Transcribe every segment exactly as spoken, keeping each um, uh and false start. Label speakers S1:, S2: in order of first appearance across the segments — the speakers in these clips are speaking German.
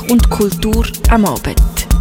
S1: und Kultur am Abend.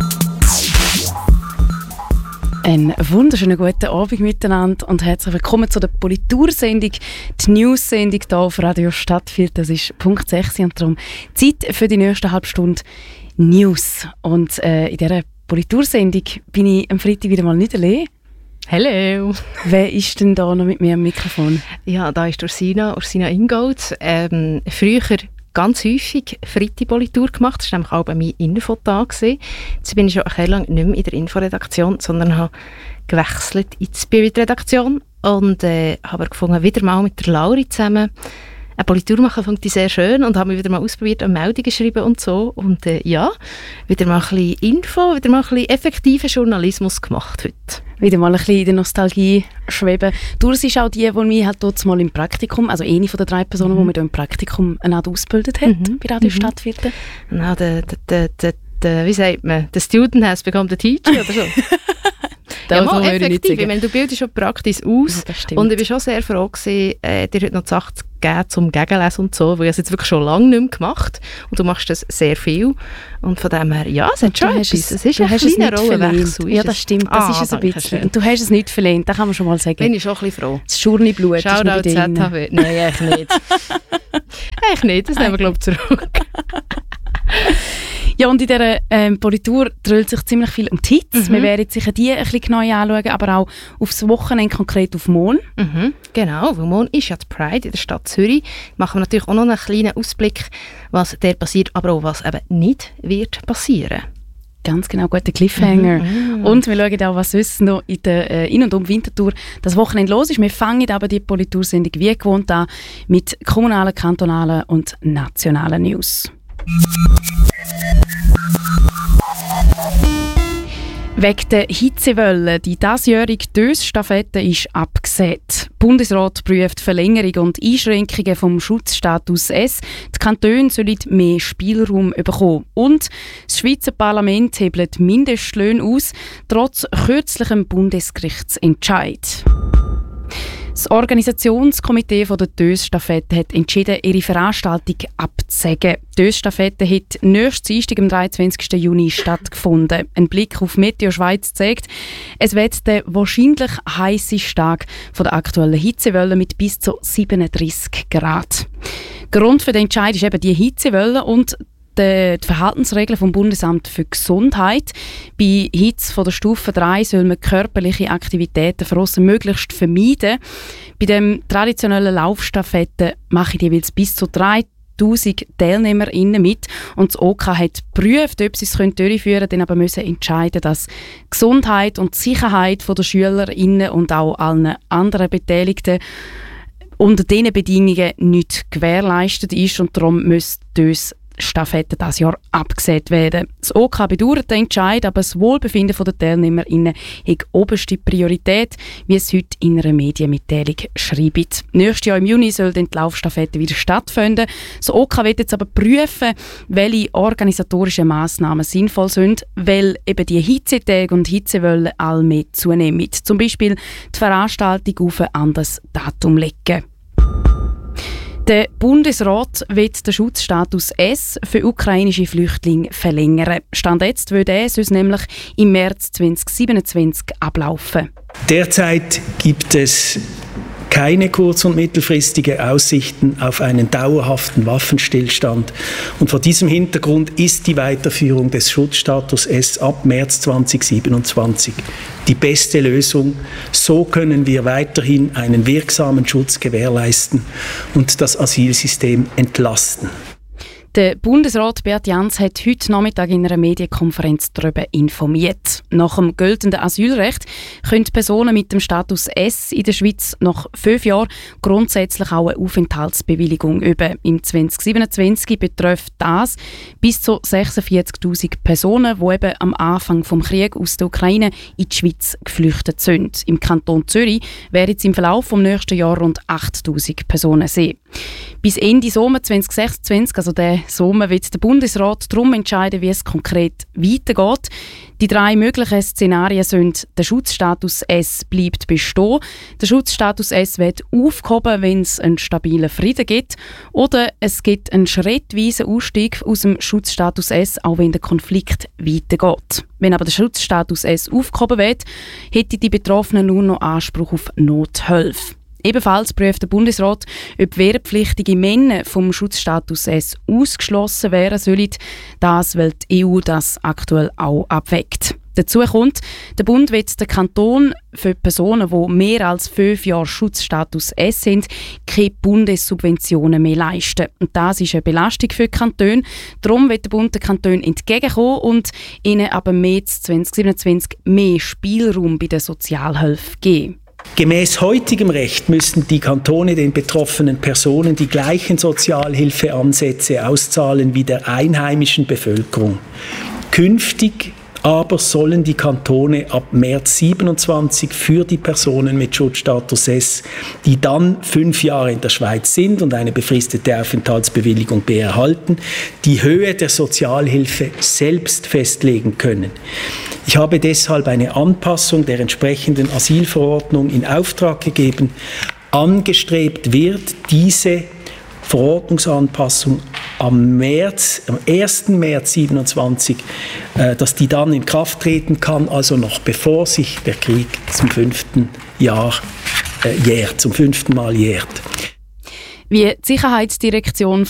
S2: Einen wunderschönen guten Abend miteinander und herzlich willkommen zu der Politursendung, die News-Sendung hier auf Radio Stadtfilter. Das ist Punkt sechs und darum Zeit für die nächste halbe Stunde News. Und äh, in dieser Politursendung bin ich am Freitag wieder mal nicht allein.
S3: Hallo!
S2: Wer ist denn da noch mit mir am Mikrofon?
S3: Ja, da ist Ursina, Ursina Ingold. Ähm, früher ganz häufig Freitag-Politur gemacht. Das war nämlich auch bei mir Infotag. Jetzt bin ich schon eine Zeit lang nicht mehr in der Inforedaktion, sondern habe gewechselt in die Spirit-Redaktion und äh, habe gefunden, wieder mal mit der Lauri zusammen eine Politur machen, fand ich sehr schön und habe mich wieder mal ausprobiert, eine Meldung geschrieben und so. Und äh, ja, wieder mal ein bisschen Info, wieder mal ein bisschen effektiven Journalismus gemacht heute.
S2: Wieder mal ein bisschen in der Nostalgie schweben. Du bist auch die, die mich halt dort mal im Praktikum, also eine von den drei Personen,
S3: mhm.
S2: die mich hier im Praktikum ausgebildet hat, mhm. bei Radio mhm. Stadtfilter.
S3: Na, der, der, der, der, wie sagt man, der Student has become the teacher oder so. Ja, mal effektiv. Ich meine, du bildest schon praktisch aus. Ja, und ich war schon sehr froh gewesen, äh, dir heute noch die Sachen zu geben zum Gegenlesen und so, weil ich es jetzt wirklich schon lange nicht mehr gemacht und du machst das sehr viel. Und von dem her, ja, es hat schon etwas. Es, es ist ein kleiner Rollenwechsel.
S2: Ja, das stimmt. Das ah, ist es ein bisschen. Schön. Und du hast es nicht verlehnt, das kann man schon mal sagen.
S3: Bin ich schon ein bisschen froh.
S2: Das Schurniblut
S3: ist noch bei dir. Z H W. Nein, eigentlich nicht. Eigentlich nicht, das nehmen wir, glaube ich, zurück.
S2: Ja, und in dieser ähm, Politur dreht sich ziemlich viel um die Hits. Mhm. Wir werden sicher die ein bisschen genauer anschauen, aber auch aufs Wochenende, konkret auf morgen.
S3: Mhm. Genau, weil morgen ist ja die Pride in der Stadt Zürich. Machen wir natürlich auch noch einen kleinen Ausblick, was der passiert, aber auch was eben nicht wird passieren.
S2: Ganz genau, guter Cliffhanger. Mhm. Und wir schauen auch, was sonst noch in der äh, In- und um Winterthur das Wochenende los ist. Wir fangen aber die Politursendung wie gewohnt an mit kommunalen, kantonalen und nationalen News. Wegen der Hitzewelle, die diesjährige Dös-Staffette ist abgesehen. Der Bundesrat prüft Verlängerung und Einschränkungen vom Schutzstatus S. Die Kantone sollen mehr Spielraum bekommen. Und das Schweizer Parlament hebelt Mindestlöhne aus, trotz kürzlichem Bundesgerichtsentscheid. Das Organisationskomitee der Dös-Staffette hat entschieden, ihre Veranstaltung abzusagen. Die Dös-Staffette hat nächsten Dienstag, am dreiundzwanzigsten Juni stattgefunden. Ein Blick auf Meteo Schweiz zeigt, es wird der wahrscheinlich heisseste Tag der aktuellen Hitzewelle mit bis zu siebenunddreissig Grad. Grund für den Entscheid ist eben die Hitzewelle und die Verhaltensregeln vom Bundesamt für Gesundheit. Bei Hitze von der Stufe drei soll man körperliche Aktivitäten für aussen möglichst vermeiden. Bei dem traditionellen Laufstaffetten machen jeweils bis zu dreitausend TeilnehmerInnen mit. Und das O K hat geprüft, ob sie es durchführen können, dann aber müssen entscheiden, dass die Gesundheit und die Sicherheit der SchülerInnen und auch allen anderen Beteiligten unter diesen Bedingungen nicht gewährleistet ist und darum müsste das Staffette dieses Jahr abgesät werden. Das O K bedauert den Entscheid, aber das Wohlbefinden der TeilnehmerInnen hat oberste Priorität, wie es heute in einer Medienmitteilung schreibt. Nächstes Jahr im Juni soll dann die Laufstaffette wieder stattfinden. Das O K wird jetzt aber prüfen, welche organisatorischen Massnahmen sinnvoll sind, weil eben die Hitzetage und Hitzewellen allmählich zunehmen. Zum Beispiel die Veranstaltung auf ein anderes Datum legen. Der Bundesrat will den Schutzstatus S für ukrainische Flüchtlinge verlängern. Stand jetzt würde er sonst nämlich im März zweitausendsiebenundzwanzig ablaufen.
S4: Derzeit gibt es keine kurz- und mittelfristige Aussichten auf einen dauerhaften Waffenstillstand. Und vor diesem Hintergrund ist die Weiterführung des Schutzstatus S ab März zweitausendsiebenundzwanzig die beste Lösung. So können wir weiterhin einen wirksamen Schutz gewährleisten und das Asylsystem entlasten.
S2: Der Bundesrat Beat Jans hat heute Nachmittag in einer Medienkonferenz darüber informiert. Nach dem geltenden Asylrecht können Personen mit dem Status S in der Schweiz nach fünf Jahren grundsätzlich auch eine Aufenthaltsbewilligung üben. Im zweitausendsiebenundzwanzig betrifft das bis zu sechsundvierzigtausend Personen, die eben am Anfang des Krieges aus der Ukraine in die Schweiz geflüchtet sind. Im Kanton Zürich werden es im Verlauf des nächsten Jahres rund achttausend Personen sein. Bis Ende Sommer zwanzig sechsundzwanzig, also der Sommer, wird der Bundesrat darum entscheiden, wie es konkret weitergeht. Die drei möglichen Szenarien sind: der Schutzstatus S bleibt bestehen, der Schutzstatus S wird aufgehoben, wenn es einen stabilen Frieden gibt, oder es gibt einen schrittweisen Ausstieg aus dem Schutzstatus S, auch wenn der Konflikt weitergeht. Wenn aber der Schutzstatus S aufgehoben wird, hätten die Betroffenen nur noch Anspruch auf Nothilfe. Ebenfalls prüft der Bundesrat, ob wehrpflichtige Männer vom Schutzstatus S ausgeschlossen werden sollen. Das, weil die E U das aktuell auch abwägt. Dazu kommt, der Bund wird den Kanton für Personen, die mehr als fünf Jahre Schutzstatus S sind, keine Bundessubventionen mehr leisten. Und das ist eine Belastung für die Kantone. Darum wird der Bund den Kantonen entgegenkommen und ihnen ab März zwanzig siebenundzwanzig mehr Spielraum bei der Sozialhilfe geben.
S4: Gemäß heutigem Recht müssen die Kantone den betroffenen Personen die gleichen Sozialhilfeansätze auszahlen wie der einheimischen Bevölkerung. Künftig aber sollen die Kantone ab März siebenundzwanzig für die Personen mit Schutzstatus S, die dann fünf Jahre in der Schweiz sind und eine befristete Aufenthaltsbewilligung B erhalten, die Höhe der Sozialhilfe selbst festlegen können. Ich habe deshalb eine Anpassung der entsprechenden Asylverordnung in Auftrag gegeben. Angestrebt wird diese Verordnungsanpassung am März, am ersten März siebenundzwanzig, äh, dass die dann in Kraft treten kann, also noch bevor sich der Krieg zum fünften Jahr äh, jährt, zum fünften Mal jährt.
S2: Wie die Sicherheitsdirektion